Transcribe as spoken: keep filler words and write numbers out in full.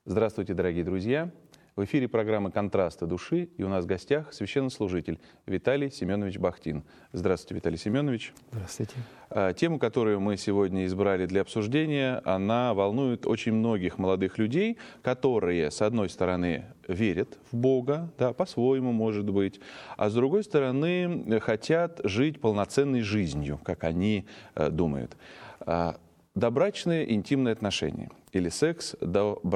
Здравствуйте, дорогие друзья! В эфире программа «Контрасты души», и у нас в гостях священнослужитель Виталий Семенович Бахтин. Здравствуйте, Виталий Семенович. Здравствуйте. Тему, которую мы сегодня избрали для обсуждения, она волнует очень многих молодых людей, которые, с одной стороны, верят в Бога, да, по-своему, может быть, а с другой стороны, хотят жить полноценной жизнью, как они думают. Добрачные интимные отношения или секс до